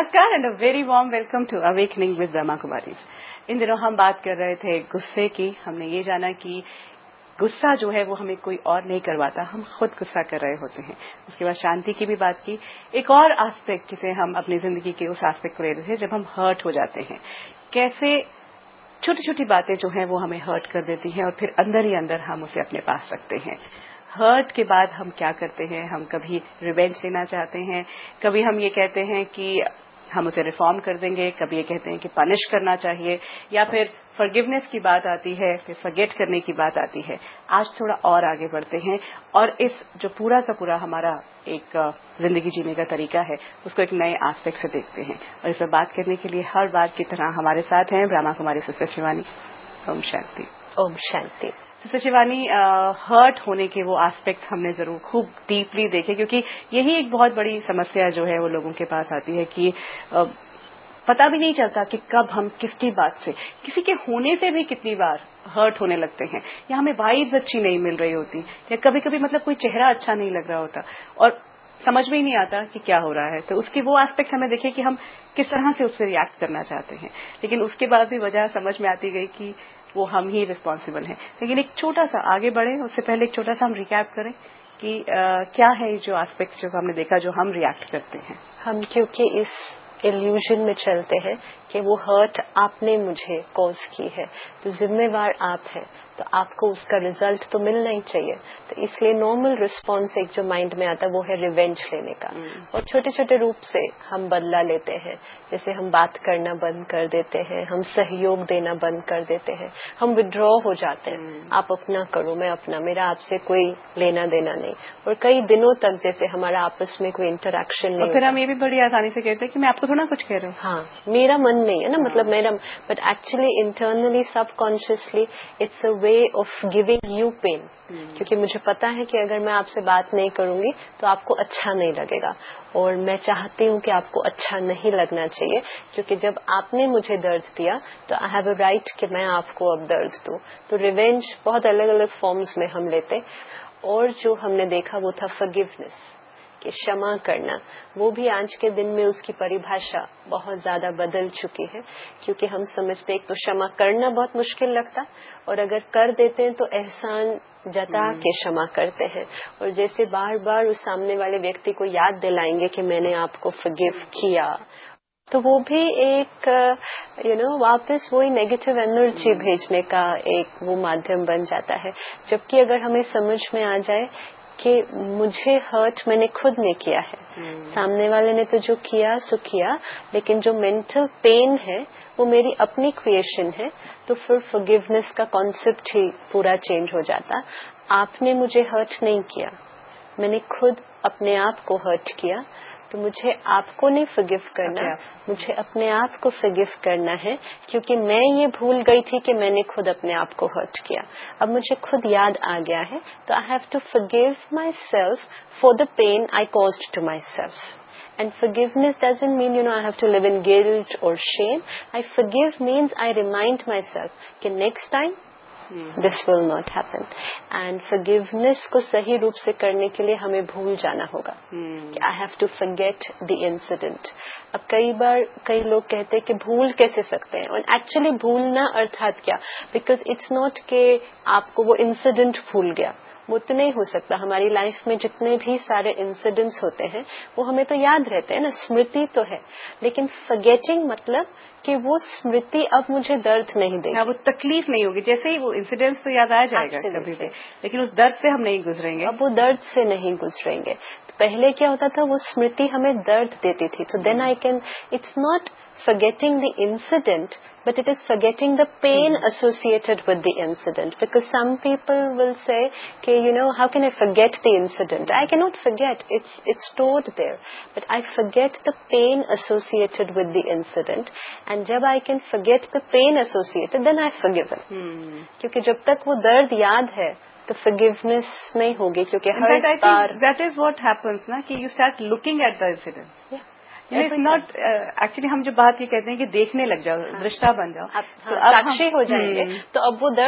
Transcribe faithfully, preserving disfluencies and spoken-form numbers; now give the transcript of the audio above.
नमस्कार and a very warm welcome to awakening with Brahma Kumari. इन दिनों हम बात कर रहे थे गुस्से की। हमने ये जाना कि गुस्सा जो है वो हमें कोई और नहीं करवाता, हम खुद गुस्सा कर रहे होते हैं। उसके बाद शांति की भी बात की। एक और एस्पेक्ट जिसे हम अपनी जिंदगी के उस एस्पेक्ट को ले रहे थे जब हम हर्ट हो जाते हैं, कैसे छोटी छोटी बातें जो हैं वो हमें हर्ट कर देती हैं और फिर अंदर ही अंदर हम उसे अपने पास रखते हैं। हर्ट के बाद हम क्या करते हैं, हम कभी रिवेंज लेना चाहते हैं, कभी हम ये कहते हैं कि हम उसे रिफॉर्म कर देंगे, कभी ये कहते हैं कि पनिश करना चाहिए, या फिर फॉरगिवनेस की बात आती है, फिर फॉरगेट करने की बात आती है। आज थोड़ा और आगे बढ़ते हैं और इस जो पूरा का पूरा हमारा एक जिंदगी जीने का तरीका है उसको एक नए एस्पेक्ट से देखते हैं। और इस पर बात करने के लिए हर बार की तरह हमारे साथ हैं Brahma Kumari sister Shivani. Om Shanti. Om Shanti. Sister Shivani, hurt होने के वो एस्पेक्ट्स हमने जरूर खूब डीपली देखे, क्योंकि यही एक बहुत बड़ी समस्या जो है वो लोगों के पास आती है कि uh, पता भी नहीं चलता कि कब हम किसकी बात से, किसी के होने से भी कितनी बार हर्ट होने लगते हैं, या हमें वाइब्स अच्छी नहीं मिल रही होती, या कभी कभी मतलब कोई चेहरा अच्छा नहीं लग रहा होता और समझ में ही नहीं आता कि क्या हो रहा है। तो उसकी वो एस्पेक्ट हमें देखे कि हम किस तरह से उससे रिएक्ट करना चाहते हैं, लेकिन उसके बाद भी वजह समझ में आती गई कि वो हम ही रिस्पॉन्सिबल हैं। लेकिन एक छोटा सा आगे बढ़े उससे पहले एक छोटा सा हम रिकैप करें कि आ, क्या है जो एस्पेक्ट्स जो हमने देखा जो हम रिएक्ट करते हैं। हम क्योंकि इस इल्यूजन में चलते हैं कि वो हर्ट आपने मुझे कॉज की है, तो जिम्मेवार आप हैं, तो आपको उसका रिजल्ट तो मिलना ही चाहिए। तो इसलिए नॉर्मल रिस्पॉन्स एक जो माइंड में आता है वो है रिवेंज लेने का। और छोटे छोटे रूप से हम बदला लेते हैं, जैसे हम बात करना बंद कर देते हैं, हम सहयोग देना बंद कर देते हैं, हम विड्रॉ हो जाते हैं, आप अपना करो मैं अपना, मेरा आपसे कोई लेना देना नहीं। और कई दिनों तक जैसे हमारा आपस में कोई इंटरेक्शन नहीं, और फिर हम ये भी बड़ी आसानी से कहते हैं कि मैं आपको थोड़ा कुछ कह रहा हूँ, हाँ मेरा मन नहीं है ना, हाँ. मतलब मेरा, but actually internally subconsciously it's a way of giving you pen. क्योंकि मुझे पता है कि अगर मैं आपसे बात नहीं करूंगी तो आपको अच्छा नहीं लगेगा, और मैं चाहती हूँ कि आपको अच्छा नहीं लगना चाहिए, क्योंकि जब आपने मुझे दर्द दिया तो आई हैव अ राइट कि मैं आपको अब दर्द दूं। तो रिवेंज बहुत अलग अलग फॉर्म्स में हम लेते। और जो हमने देखा वो था फॉरगिवनेस, कि क्षमा करना। वो भी आज के दिन में उसकी परिभाषा बहुत ज्यादा बदल चुकी है, क्योंकि हम समझते एक तो क्षमा करना बहुत मुश्किल लगता, और अगर कर देते हैं तो एहसान जता के क्षमा करते हैं, और जैसे बार बार उस सामने वाले व्यक्ति को याद दिलाएंगे कि मैंने आपको फॉरगिव किया, तो वो भी एक यू नो वापस वही नेगेटिव एनर्जी भेजने का एक वो माध्यम बन जाता है। जबकि अगर हमें समझ में आ जाए कि मुझे हर्ट मैंने खुद ने किया है, hmm. सामने वाले ने तो जो किया सो किया, लेकिन जो मेंटल पेन है वो मेरी अपनी क्रिएशन है, तो फिर फॉरगिवनेस का कॉन्सेप्ट ही पूरा चेंज हो जाता। आपने मुझे हर्ट नहीं किया, मैंने खुद अपने आप को हर्ट किया, तो मुझे आपको नहीं फॉरगिव करना, okay. मुझे अपने आप को फॉरगिव करना है, क्योंकि मैं ये भूल गई थी कि मैंने खुद अपने आप को हर्ट किया। अब मुझे खुद याद आ गया है, तो I have to forgive my self for the pen I caused to my self. And forgiveness doesn't mean, you know, I have to live in guilt or shame. I forgive means I remind myself कि next time hmm. this will not happen. And forgiveness को सही रूप से करने के लिए हमें भूल जाना होगा hmm. कि I have to forget the incident. अब कई बार कई लोग कहते हैं कि भूल कैसे सकते हैं, और एक्चुअली भूलना अर्थात क्या, बिकॉज इट्स नॉट कि आपको वो इंसिडेंट भूल गया, वो तो नहीं हो सकता। हमारी लाइफ में जितने भी सारे इंसिडेंट्स होते हैं वो हमें तो याद रहते हैं ना, स्मृति तो है, लेकिन फॉरगेटिंग मतलब कि वो स्मृति अब मुझे दर्द नहीं देगी, वो तकलीफ नहीं होगी। जैसे ही वो इंसिडेंट्स तो याद आ जाएगा कभी भी, लेकिन उस दर्द से हम नहीं गुजरेंगे, अब वो दर्द से नहीं गुजरेंगे। तो पहले क्या होता था, वो स्मृति हमें दर्द देती थी, तो then I can, it's not forgetting the incident, but it is forgetting the pain mm-hmm. associated with the incident. Because some people will say, okay, you know, how can I forget the incident? I cannot forget. It's it's stored there. But I forget the pain associated with the incident. And जब I can forget the pain associated, then I've forgiven. Mm-hmm. क्योंकि जब तक वो दर्द याद है तो forgiveness नहीं होगी, क्योंकि हर बार that is what happens ना, कि you start looking at the incidents. Yeah. It's not actually हम जो बात ये कहते हैं कि देखने लग जाओ, हाँ. दृष्टा बन जाओ, अब, हाँ, तो अब साक्षी हो जाएंगे, तो अब वो दर्द